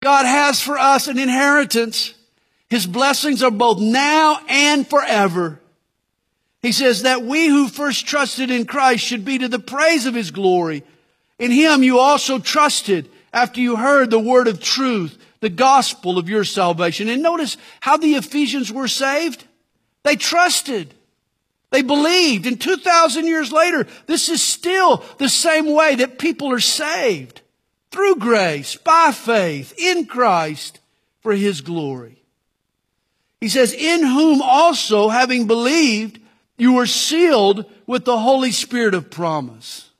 God has for us an inheritance. His blessings are both now and forever. He says that we who first trusted in Christ should be to the praise of His glory. In Him you also trusted after you heard the word of truth, the gospel of your salvation. And notice how the Ephesians were saved. They trusted. They believed. And 2,000 years later, this is still the same way that people are saved. Through grace, by faith, in Christ, for His glory. He says, in whom also, having believed, you were sealed with the Holy Spirit of promise.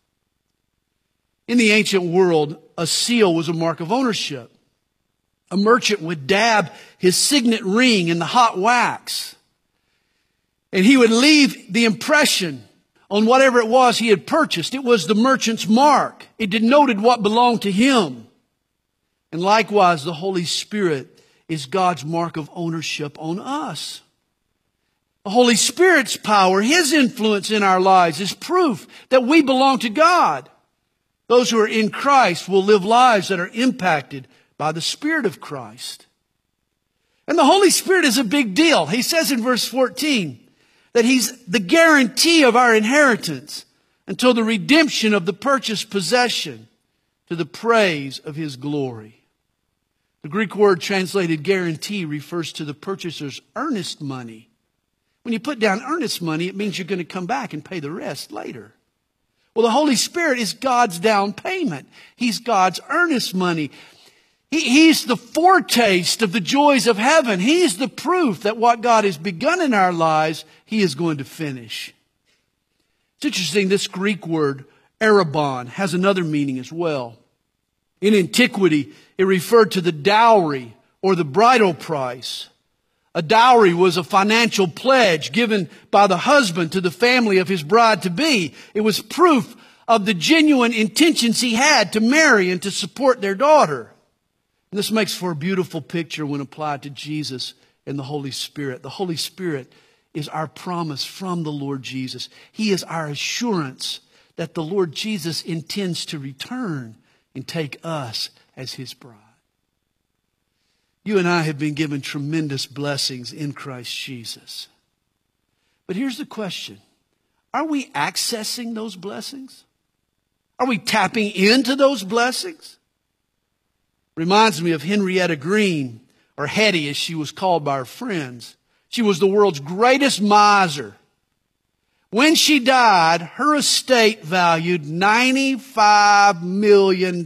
In the ancient world, a seal was a mark of ownership. A merchant would dab his signet ring in the hot wax. And he would leave the impression on whatever it was he had purchased. It was the merchant's mark. It denoted what belonged to him. And likewise, the Holy Spirit is God's mark of ownership on us. The Holy Spirit's power, His influence in our lives is proof that we belong to God. Those who are in Christ will live lives that are impacted by the Spirit of Christ. And the Holy Spirit is a big deal. He says in verse 14 that He's the guarantee of our inheritance until the redemption of the purchased possession to the praise of His glory. The Greek word translated guarantee refers to the purchaser's earnest money. When you put down earnest money, it means you're going to come back and pay the rest later. Well, the Holy Spirit is God's down payment. He's God's earnest money. He's the foretaste of the joys of heaven. He's the proof that what God has begun in our lives, He is going to finish. It's interesting, this Greek word, arrabon, has another meaning as well. In antiquity, it referred to the dowry or the bridal price. A dowry was a financial pledge given by the husband to the family of his bride-to-be. It was proof of the genuine intentions he had to marry and to support their daughter. And this makes for a beautiful picture when applied to Jesus and the Holy Spirit. The Holy Spirit is our promise from the Lord Jesus. He is our assurance that the Lord Jesus intends to return and take us as His bride. You and I have been given tremendous blessings in Christ Jesus. But here's the question. Are we accessing those blessings? Are we tapping into those blessings? Reminds me of Henrietta Green, or Hetty as she was called by her friends. She was the world's greatest miser. When she died, her estate valued $95 million.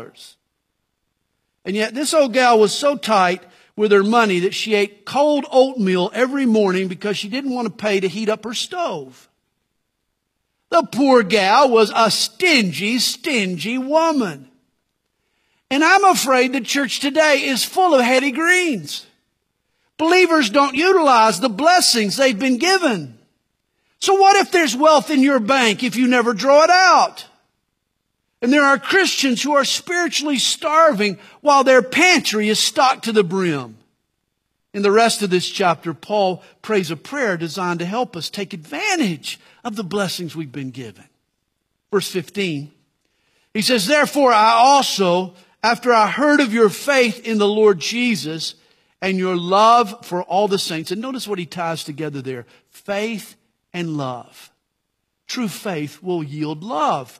And yet this old gal was so tight with her money that she ate cold oatmeal every morning because she didn't want to pay to heat up her stove. The poor gal was a stingy, stingy woman. And I'm afraid the church today is full of Hetty Greens. Believers don't utilize the blessings they've been given. So what if there's wealth in your bank if you never draw it out? And there are Christians who are spiritually starving while their pantry is stocked to the brim. In the rest of this chapter, Paul prays a prayer designed to help us take advantage of the blessings we've been given. Verse 15, he says, therefore I also, after I heard of your faith in the Lord Jesus and your love for all the saints. And notice what he ties together there. Faith and love. True faith will yield love.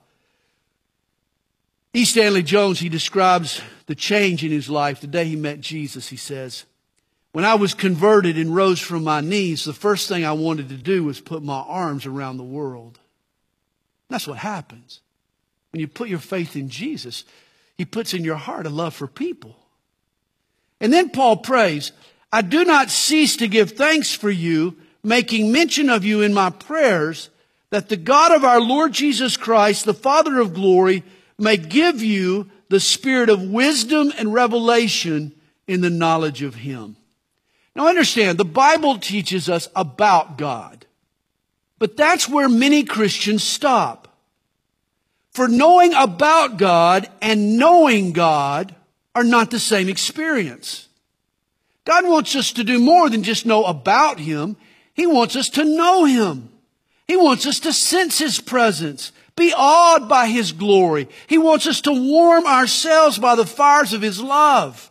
E. Stanley Jones, he describes the change in his life the day he met Jesus. He says, when I was converted and rose from my knees, the first thing I wanted to do was put my arms around the world. That's what happens. When you put your faith in Jesus, He puts in your heart a love for people. And then Paul prays, I do not cease to give thanks for you, making mention of you in my prayers, that the God of our Lord Jesus Christ, the Father of glory, may give you the spirit of wisdom and revelation in the knowledge of Him. Now understand, the Bible teaches us about God. But that's where many Christians stop. For knowing about God and knowing God are not the same experience. God wants us to do more than just know about Him. He wants us to know Him. He wants us to sense His presence, be awed by His glory. He wants us to warm ourselves by the fires of His love.